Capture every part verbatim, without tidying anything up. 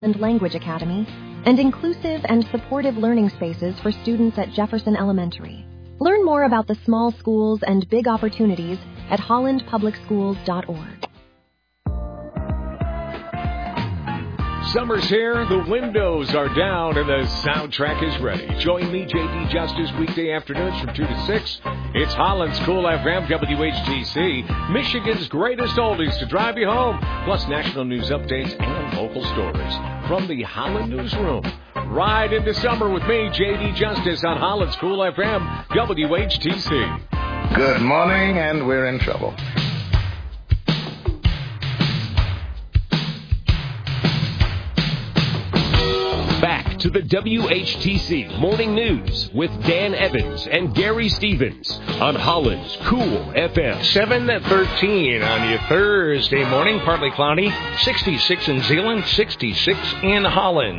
and Language Academy, and inclusive and supportive learning spaces for students at Jefferson Elementary. Learn more about the small schools and big opportunities at holland public schools dot org. Summer's here, the windows are down, and the soundtrack is ready. Join me, J D Justice, weekday afternoons from two to six. It's Holland's Cool F M, W H T C, Michigan's greatest oldies to drive you home, plus national news updates and local stories from the Holland Newsroom. Ride into summer with me, J D Justice, on Holland's Cool F M, W H T C. Good morning, and we're in trouble. Back to the W H T C Morning News with Dan Evans and Gary Stevens on Holland's Cool F M. seven thirteen on your Thursday morning, partly cloudy, sixty-six in Zeeland, sixty-six in Holland.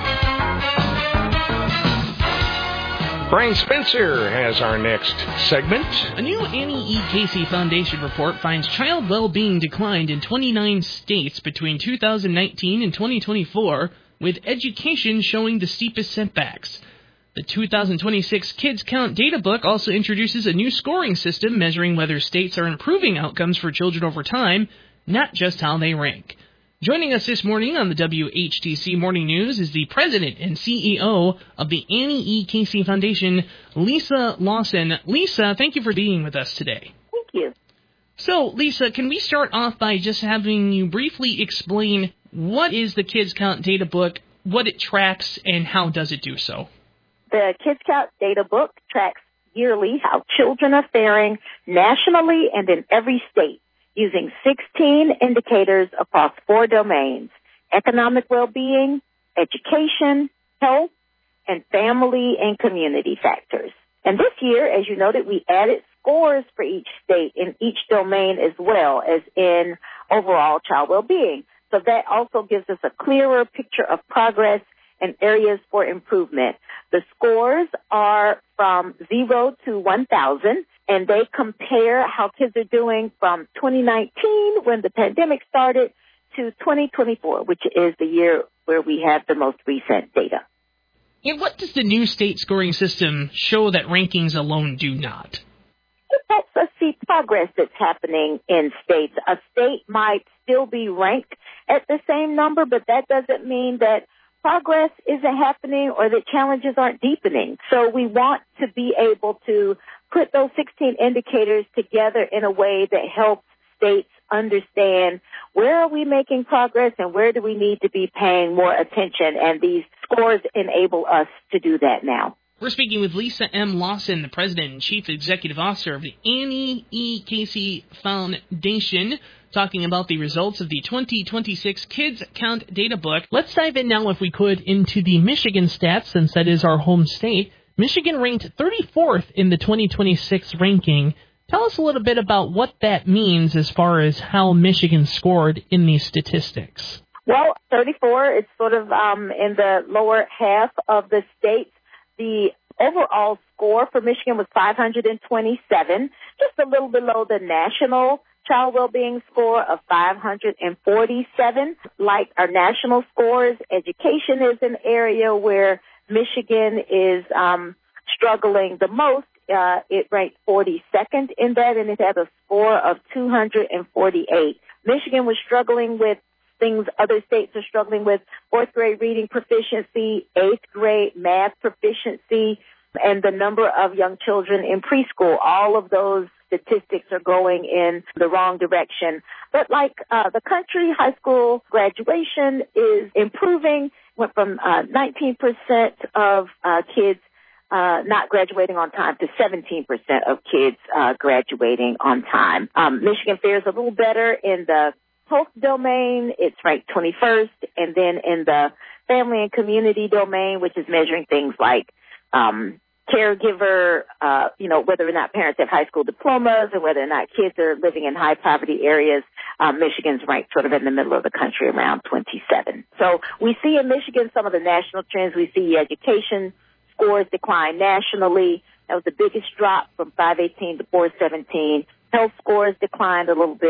Brian Spencer has our next segment. A new Annie E. Casey Foundation report finds child well-being declined in twenty-nine states between two thousand nineteen and twenty twenty-four, with education showing the steepest setbacks. The two thousand twenty-six Kids Count Data Book also introduces a new scoring system measuring whether states are improving outcomes for children over time, not just how they rank. Joining us this morning on the W H T C Morning News is the president and C E O of the Annie E. Casey Foundation, Lisa Lawson. Lisa, thank you for being with us today. Thank you. So, Lisa, can we start off by just having you briefly explain what is the Kids Count Data Book, what it tracks, and how does it do so? The Kids Count Data Book tracks yearly how children are faring nationally and in every state using sixteen indicators across four domains: economic well-being, education, health, and family and community factors. And this year, as you noted, we added scores for each state in each domain as well as in overall child well-being. So that also gives us a clearer picture of progress and areas for improvement. The scores are from zero to one thousand, and they compare how kids are doing from twenty nineteen, when the pandemic started, to twenty twenty-four, which is the year where we have the most recent data. And what does the new state scoring system show that rankings alone do not? It helps us see progress that's happening in states. A state might still be ranked at the same number, but that doesn't mean that progress isn't happening or that challenges aren't deepening. So we want to be able to put those sixteen indicators together in a way that helps states understand where are we making progress and where do we need to be paying more attention. And these scores enable us to do that now. We're speaking with Lisa M. Lawson, the President and Chief Executive Officer of the Annie E. Casey Foundation, talking about the results of the twenty twenty-six Kids Count Data Book. Let's dive in now, if we could, into the Michigan stats, since that is our home state. Michigan ranked thirty-fourth in the twenty twenty-six ranking. Tell us a little bit about what that means as far as how Michigan scored in these statistics. Well, thirty-four is sort of um, in the lower half of the states. The overall score for Michigan was five hundred twenty-seven, just a little below the national child well-being score of five hundred forty-seven. Like our national scores, education is an area where Michigan is um, struggling the most. Uh, it ranked forty-second in that, and it had a score of two hundred forty-eight. Michigan was struggling with things other states are struggling with: fourth grade reading proficiency, eighth grade math proficiency, and the number of young children in preschool. All of those statistics are going in the wrong direction. But like uh, the country, high school graduation is improving. Went from uh, nineteen percent of uh, kids uh, not graduating on time to seventeen percent of kids uh, graduating on time. Um, Michigan fares a little better in the health domain. It's ranked twenty-first, and then in the family and community domain, which is measuring things like um, caregiver, uh, you know, whether or not parents have high school diplomas and whether or not kids are living in high poverty areas, um, Michigan's ranked sort of in the middle of the country, around twenty-seven. So we see in Michigan some of the national trends. We see education scores decline nationally. That was the biggest drop, from five eighteen to four seventeen. Health scores declined a little bit.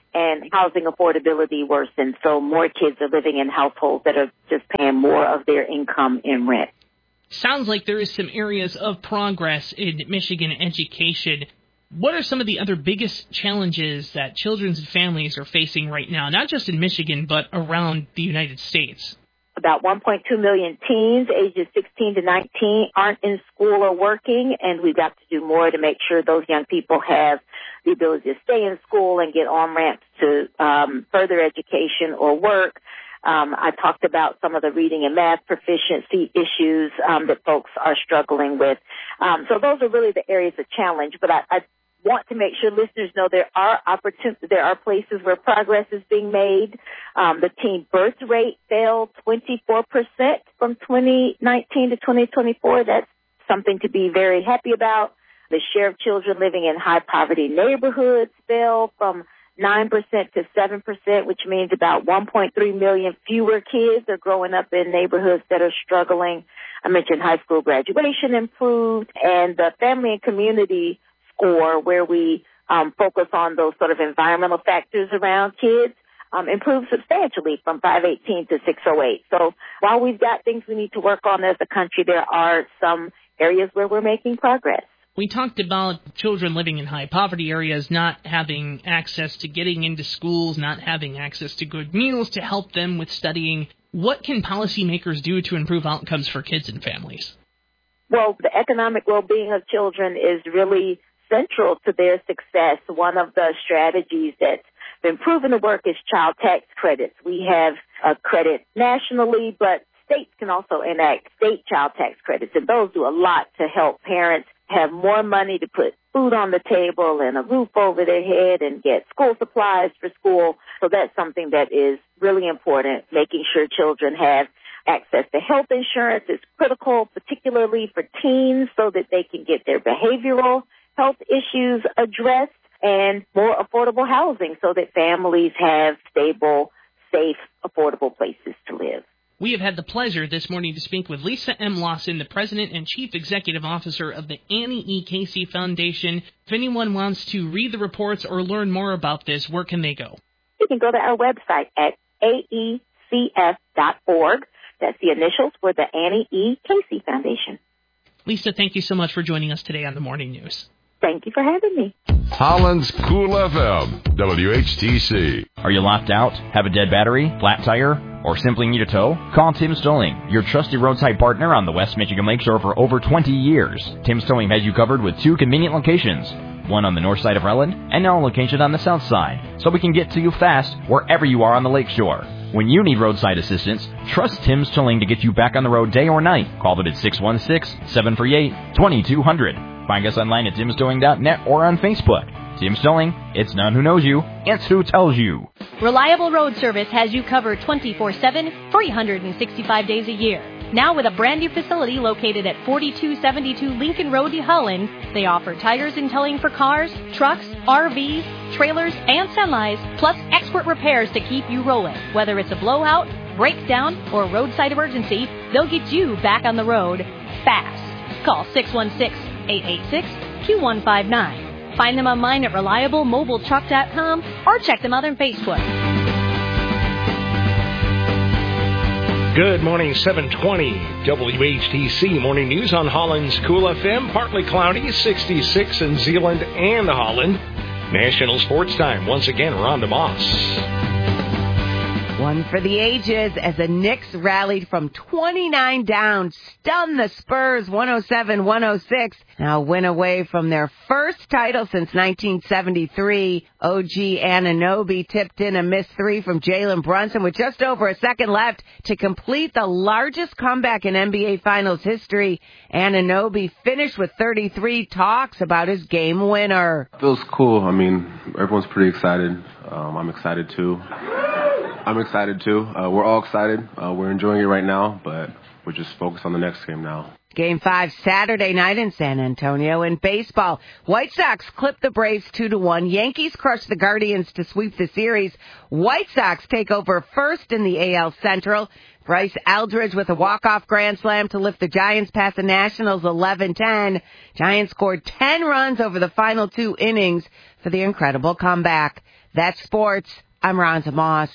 and housing affordability worsened. So more kids are living in households that are just paying more of their income in rent. Sounds like there is some areas of progress in Michigan education. What are some of the other biggest challenges that children and families are facing right now, not just in Michigan, but around the United States? About one point two million teens ages sixteen to nineteen aren't in school or working, and we've got to do more to make sure those young people have the ability to stay in school and get on-ramps to um, further education or work. Um, I talked about some of the reading and math proficiency issues um, that folks are struggling with. Um, so those are really the areas of challenge. But I, I want to make sure listeners know there are opportunities, there are places where progress is being made. Um, the teen birth rate fell twenty-four percent from twenty nineteen to twenty twenty-four. That's something to be very happy about. The share of children living in high poverty neighborhoods fell from nine percent to seven percent, which means about one point three million fewer kids are growing up in neighborhoods that are struggling. I mentioned high school graduation improved, and the family and community score, where we um, focus on those sort of environmental factors around kids, um, improved substantially from five eighteen to six oh eight. So while we've got things we need to work on as a country, there are some areas where we're making progress. We talked about children living in high poverty areas not having access to getting into schools, not having access to good meals to help them with studying. What can policymakers do to improve outcomes for kids and families? Well, the economic well-being of children is really central to their success. One of the strategies that's been proven to work is child tax credits. We have a credit nationally, but states can also enact state child tax credits, and those do a lot to help parents have more money to put food on the table and a roof over their head and get school supplies for school. So that's something that is really important. Making sure children have access to health insurance is critical, particularly for teens, so that they can get their behavioral health issues addressed, and more affordable housing so that families have stable, safe, affordable places to live. We have had the pleasure this morning to speak with Lisa M. Lawson, the President and Chief Executive Officer of the Annie E. Casey Foundation. If anyone wants to read the reports or learn more about this, where can they go? You can go to our website at A E C F dot org. That's the initials for the Annie E. Casey Foundation. Lisa, thank you so much for joining us today on The Morning News. Thank you for having me. Holland's Cool F M, W H T C. Are you locked out? Have a dead battery? Flat tire? Or simply need a tow? Call Tim's Towing, your trusted roadside partner on the West Michigan Lakeshore for over twenty years. Tim's Towing has you covered with two convenient locations, one on the north side of Relland and now a location on the south side, so we can get to you fast wherever you are on the lakeshore. When you need roadside assistance, trust Tim's Towing to get you back on the road day or night. Call them at six one six, seven three eight, two two zero zero. Find us online at tims towing dot net or on Facebook. Tim's Towing, it's not who knows you, it's who tells you. Reliable Road Service has you covered twenty-four seven, three hundred sixty-five days a year. Now with a brand new facility located at forty-two seventy-two Lincoln Road, Holland, they offer tires and towing for cars, trucks, R Vs, trailers, and semis, plus expert repairs to keep you rolling. Whether it's a blowout, breakdown, or roadside emergency, they'll get you back on the road fast. Call six one six, eight eight six, two one five nine. Find them online at reliable mobile truck dot com or check them out on Facebook. Good morning, seven twenty W H T C Morning News on Holland's Cool F M. Partly cloudy, sixty-six in Zeeland and Holland. National Sports Time. Once again, Rhonda Moss. One for the ages as the Knicks rallied from twenty-nine down, stunned the Spurs one oh seven one oh six. Now win away from their first title since nineteen seventy-three. O G Anunoby tipped in a missed three from Jalen Brunson with just over a second left to complete the largest comeback in N B A Finals history. Anunoby finished with thirty-three, talks about his game winner. Feels cool. I mean, everyone's pretty excited. Um, I'm excited too. I'm excited too. Uh, we're all excited. Uh, we're enjoying it right now, but we're just focused on the next game now. Game five Saturday night in San Antonio. In baseball, White Sox clipped the Braves two to one. Yankees crushed the Guardians to sweep the series. White Sox take over first in the A L Central. Bryce Eldridge with a walk-off grand slam to lift the Giants past the Nationals eleven ten. Giants scored ten runs over the final two innings for the incredible comeback. That's sports. I'm Rhonda Moss.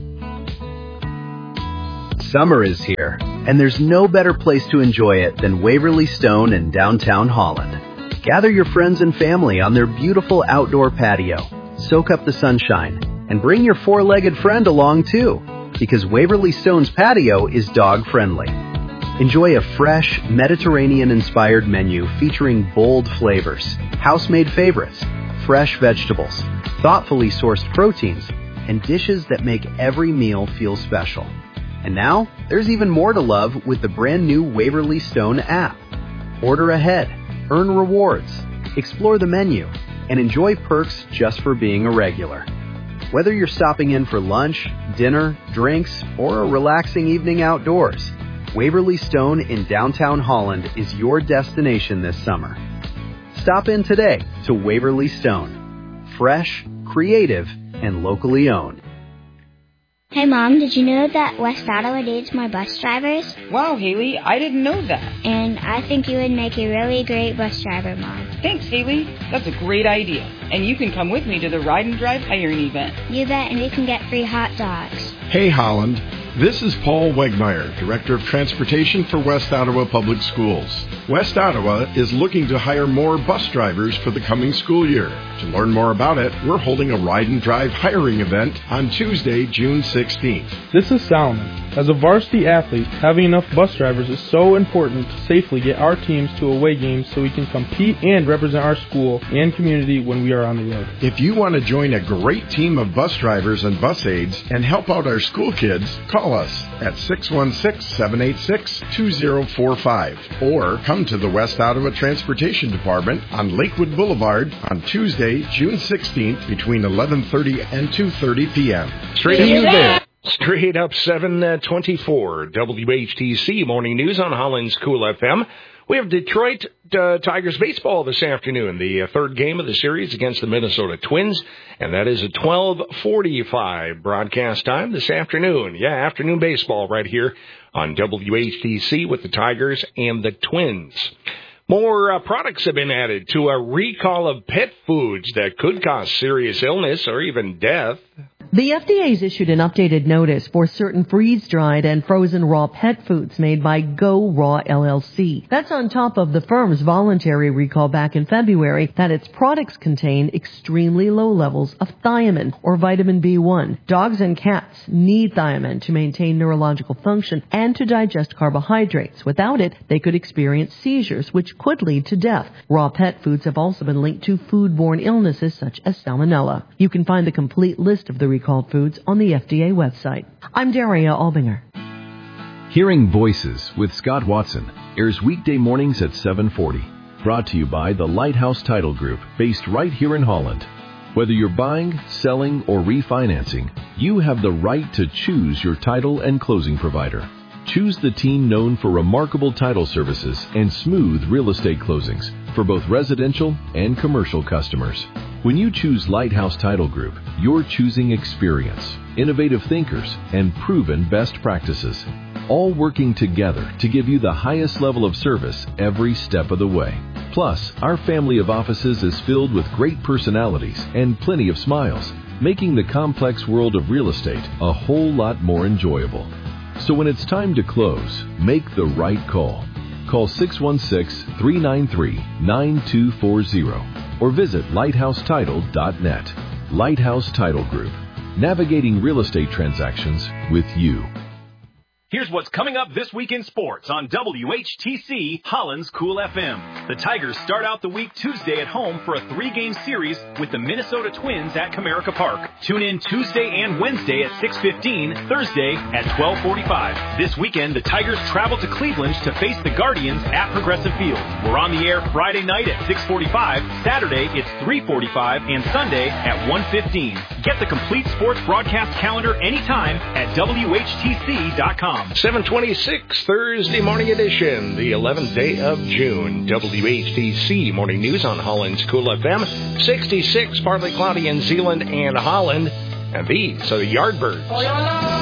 Summer is here, and there's no better place to enjoy it than Waverly Stone in downtown Holland. Gather your friends and family on their beautiful outdoor patio. Soak up the sunshine, and bring your four-legged friend along too, because Waverly Stone's patio is dog-friendly. Enjoy a fresh, Mediterranean-inspired menu featuring bold flavors, house-made favorites, fresh vegetables, thoughtfully sourced proteins, and dishes that make every meal feel special. And now, there's even more to love with the brand new Waverly Stone app. Order ahead, earn rewards, explore the menu, and enjoy perks just for being a regular. Whether you're stopping in for lunch, dinner, drinks, or a relaxing evening outdoors, Waverly Stone in downtown Holland is your destination this summer. Stop in today to Waverly Stone. Fresh, creative, and locally owned. Hey Mom, did you know that West Ottawa needs more bus drivers? Wow, Haley, I didn't know that. And I think you would make a really great bus driver, Mom. Thanks, Haley. That's a great idea. And you can come with me to the Ride and Drive hiring event. You bet, and we can get free hot dogs. Hey Holland, this is Paul Wegmeyer, Director of Transportation for West Ottawa Public Schools. West Ottawa is looking to hire more bus drivers for the coming school year. To learn more about it, we're holding a Ride and Drive hiring event on Tuesday, June sixteenth. This is Salmon. As a varsity athlete, having enough bus drivers is so important to safely get our teams to away games so we can compete and represent our school and community when we are on the road. If you want to join a great team of bus drivers and bus aides and help out our school kids, call us at six one six, seven eight six, two zero four five or come to the West Ottawa Transportation Department on Lakewood Boulevard on Tuesday, June sixteenth between eleven thirty and two thirty p.m. Straight up there. Straight up seven twenty-four W H T C Morning News on Holland's Cool F M. We have Detroit uh, Tigers baseball this afternoon, the uh, third game of the series against the Minnesota Twins, and that is a twelve forty-five broadcast time this afternoon. Yeah, afternoon baseball right here on W H T C with the Tigers and the Twins. More uh, products have been added to a recall of pet foods that could cause serious illness or even death. The F D A has issued an updated notice for certain freeze-dried and frozen raw pet foods made by Go Raw L L C. That's on top of the firm's voluntary recall back in February that its products contain extremely low levels of thiamine or vitamin B one. Dogs and cats need thiamine to maintain neurological function and to digest carbohydrates. Without it, they could experience seizures, which could lead to death. Raw pet foods have also been linked to foodborne illnesses such as salmonella. You can find the complete list of the recalled foods on the F D A website. I'm Daria Albinger. Hearing Voices with Scott Watson airs weekday mornings at seven forty. Brought to you by the Lighthouse Title Group, based right here in Holland. Whether you're buying, selling, or refinancing, you have the right to choose your title and closing provider. Choose the team known for remarkable title services and smooth real estate closings for both residential and commercial customers. When you choose Lighthouse Title Group, you're choosing experience, innovative thinkers, and proven best practices, all working together to give you the highest level of service every step of the way. Plus, our family of offices is filled with great personalities and plenty of smiles, making the complex world of real estate a whole lot more enjoyable. So when it's time to close, make the right call. Call six one six, three nine three, nine two four zero or visit lighthouse title dot net. Lighthouse Title Group, navigating real estate transactions with you. Here's what's coming up this week in sports on W H T C Holland's Cool F M. The Tigers start out the week Tuesday at home for a three-game series with the Minnesota Twins at Comerica Park. Tune in Tuesday and Wednesday at six fifteen, Thursday at twelve forty-five. This weekend, the Tigers travel to Cleveland to face the Guardians at Progressive Field. We're on the air Friday night at six forty-five, Saturday it's three forty-five, and Sunday at one fifteen. Get the complete sports broadcast calendar anytime at W H T C dot com. seven twenty-six, Thursday morning edition, the eleventh day of June. W H T C Morning News on Holland's Cool F M. sixty-six, partly cloudy in Zeeland and Holland. And these are the Yardbirds.